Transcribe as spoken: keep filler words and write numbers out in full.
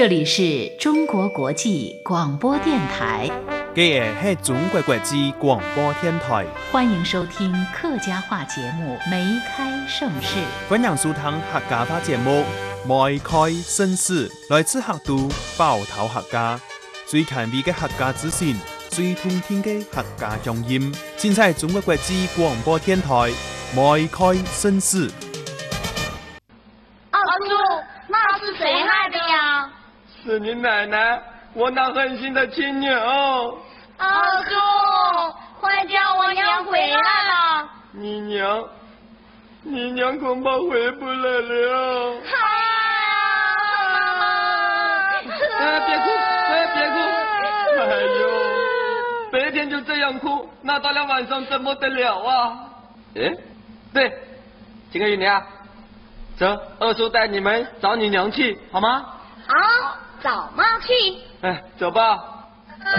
这里是中国国际广播电台。 这个是中国国际广播电台， 欢迎收听客家话节目《梅开盛世》。 欢迎收听客家话节目《梅开盛世》，来自客都包头客家，最前卫的客家资讯，最通天的客家乡音，尽在中国国际广播电台《梅开盛世》。 二叔，那是谁害的呀？ 是你奶奶，我那狠心的亲娘。 二叔，快叫我娘回来了。 你娘，你娘恐怕回不来了。 啊！ 哎，别哭，哎，别哭。哎呦，白天就这样哭，那到了晚上怎么得了啊？哎，对，金个玉娘，走，二叔带你们找你娘去，好吗？ 好，找妈去。 哎，走吧。